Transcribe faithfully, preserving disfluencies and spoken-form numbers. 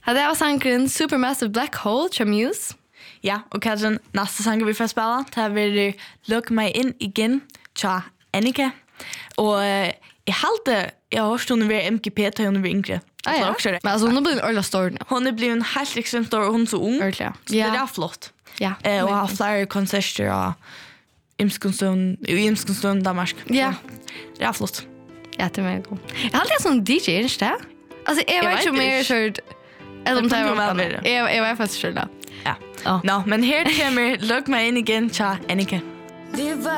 Ja, det var sangen Supermassive Black Hole til Muse. Ja, og Katrin, næste sang vi får spille, det vil Look meg inn igen til Annika. Og uh, jeg halte, jeg har hørt hun ved M G P til hun var yngre. Ah, ja. Men altså, hun er blevet en øyla stor nu. Hun er blevet en helt ekstremt stor, og hun er så ung. Ordentlig, ja. Så det er flott. Ja. Uh, og har flere konserter av Imskunstund, i Imskunstund, Danmark. Ja. Det er flott. Ja, det er meget god. Jeg har alltid sånn D J, er det ikke det? Altså, jeg vet ikke om jeg er kjørt... Eller om det er vel bedre. Jeg var faktisk kjørt da. Ja. Nå, men her kommer Look meg inn igen til Annika.